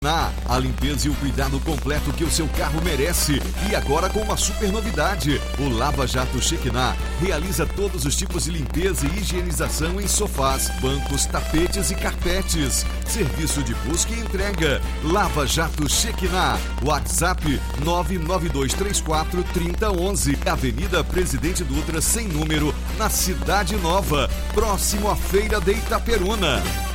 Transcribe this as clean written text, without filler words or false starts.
A limpeza e o cuidado completo que o seu carro merece. E agora com uma super novidade. O Lava Jato Shekinah realiza todos os tipos de limpeza e higienização em sofás, bancos, tapetes e carpetes. Serviço de busca e entrega. Lava Jato Shekinah. WhatsApp 992343011. Avenida Presidente Dutra, sem número, na Cidade Nova, próximo à Feira de Itaperuna.